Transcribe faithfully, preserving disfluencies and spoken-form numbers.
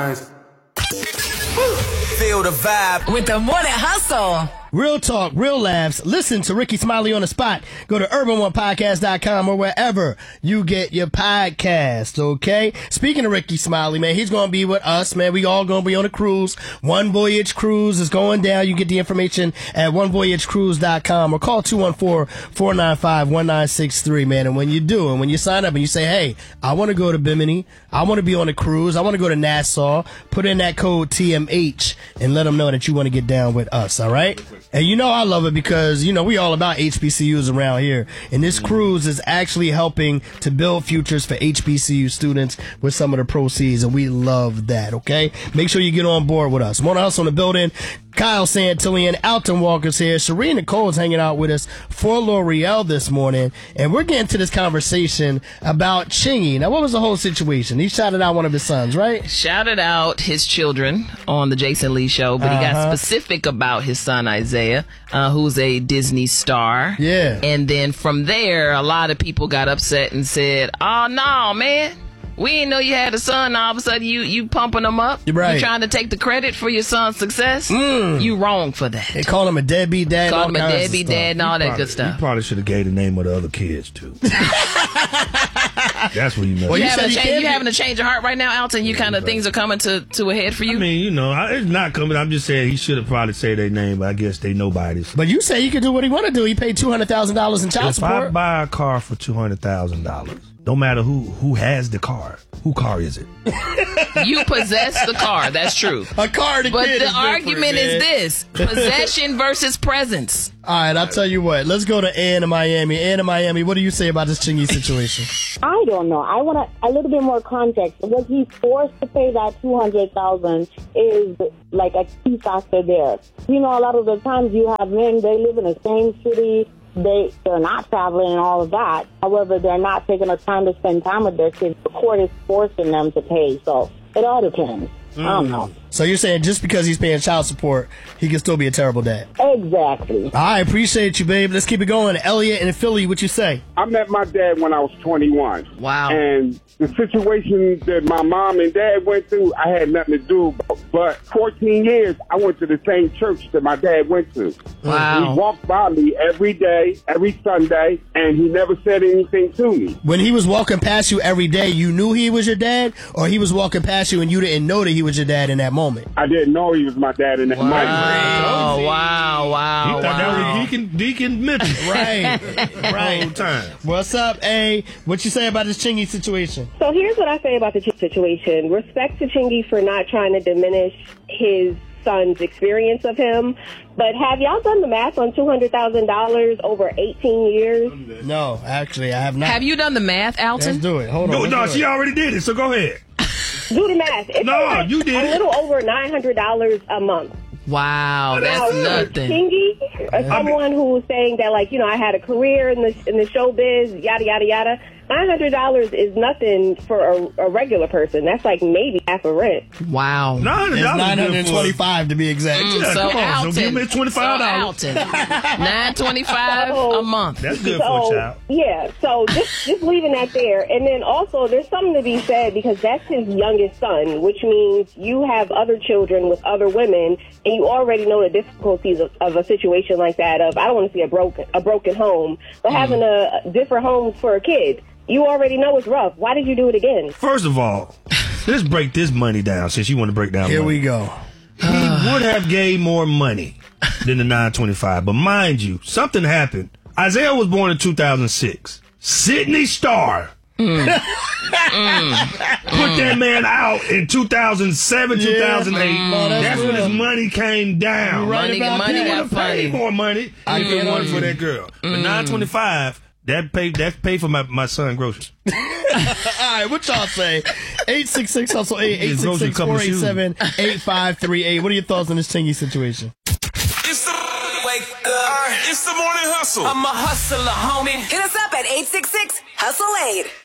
Feel the vibe with the Morning Hustle. Real talk, real laughs. Listen to Ricky Smiley on the spot. Go to urban one podcast dot com or wherever you get your podcast, okay? Speaking of Ricky Smiley, man, he's going to be with us, man. We all going to be on a cruise. One Voyage Cruise is going down. You can get the information at one voyage cruise dot com or call two one four, four nine five, one nine six three, man. And when you do, and when you sign up and you say, hey, I want to go to Bimini, I want to be on a cruise, I want to go to Nassau, put in that code T M H and let them know that you want to get down with us, all right? And you know I love it because, you know, we all about H B C Us around here. And this cruise is actually helping to build futures for H B C U students with some of the proceeds. And we love that, okay? Make sure you get on board with us. Morning Hustle in the building. Kyle Santillian, Alton Walker's here. Shereen Nicole's hanging out with us for L'Oreal this morning. And we're getting to this conversation about Chingy. Now, what was the whole situation? He shouted out one of his sons, right? Shouted out his children on the Jason Lee show, but uh-huh. he got specific about his son, Isaiah, uh, who's a Disney star. Yeah. And then from there, a lot of people got upset and said, oh, no, man. We didn't know you had a son. All of a sudden, you you pumping him up. Right. You trying to take the credit for your son's success. Mm. You wrong for that. They call him a deadbeat dad. Call him a deadbeat dad and all that good stuff. You probably should have gave the name of the other kids too. That's what you know. Well, you, you, having, a change, you be... having a change of heart right now, Alton? You kind of things are coming to, to a head for you. I mean, you know, it's not coming. I'm just saying he should have probably said their name, but I guess they nobody's. But you say he can do what he want to do. He paid two hundred thousand dollars in child if support. If I buy a car for two hundred thousand dollars, no matter who who has the car, who car is it? You possess the car. That's true. A car to But kid the is argument man. is this: possession versus presence. All right, I'll tell you what. Let's go to Ann in Miami. Ann in Miami, what do you say about this Chingy situation? I don't know. I want a, a little bit more context. Was he forced to pay that two hundred thousand dollars is like a key factor there. You know, a lot of the times you have men, they live in the same city. They, they're not traveling and all of that. However, they're not taking the time to spend time with their kids. The court is forcing them to pay. So it all depends. Mm. I don't know. So you're saying just because he's paying child support, he can still be a terrible dad? Exactly. I appreciate you, babe. Let's keep it going. Elliot in Philly, what you say? I met my dad when I was twenty-one. Wow. And the situation that my mom and dad went through, I had nothing to do about. But fourteen years, I went to the same church that my dad went to. Wow. He walked by me every day, every Sunday, and he never said anything to me. When he was walking past you every day, you knew he was your dad? Or he was walking past you and you didn't know that he was your dad in that moment? I didn't know he was my dad in that wow. moment. Wow, wow, wow. He thought wow. that was Deacon, Deacon Mitchell. Right. Right. The whole time. What's up, A? What you say about this Chingy situation? So here's what I say about the Chingy situation. Respect to Chingy for not trying to diminish his son's experience of him. But have y'all done the math on two hundred thousand dollars over eighteen years? No, actually, I have not. Have you done the math, Alton? Let's do it. Hold on. No, no she it. already did it, so go ahead. Do the math. It's no, like you did a little over nine hundred dollars a month. Wow, that's now, nothing. Chingy, or someone who's saying that, like, you know, I had a career in the in the showbiz, yada yada yada. Nine hundred dollars is nothing for a, a regular person. That's like maybe half a rent. Wow, nine hundred twenty-five to be exact. Mm, yeah, so come on, Alton, so give me twenty-five dollars. So nine twenty-five so, a month. That's good so, for a child. Yeah, so just just leaving that there, and then also there's something to be said because that's his youngest son, which means you have other children with other women, and you already know the difficulties of, of a situation like that. Of I don't want to see a broken a broken home, but mm. having a, a different homes for a kid. You already know it's rough. Why did you do it again? First of all, let's break this money down since you want to break down Here money. we go. He would have gave more money than the nine twenty-five. But mind you, something happened. Isaiah was born in two thousand six. Sydney Star mm. mm. put that man out in two thousand seven, yeah. two thousand eight. Mm. That's, that's when his money came down. Money, money he got paid more money. I get one for that girl. Mm. But nine twenty-five. That pay that pay for my, my son groceries. All right, what y'all say? eight six six hustle eight eight six six, four eight seven, eight five three eight. What are your thoughts on this Chingy situation? It's the wake up. It's the morning hustle. I'm a hustler, homie. Hit us up at eight six six hustle eight.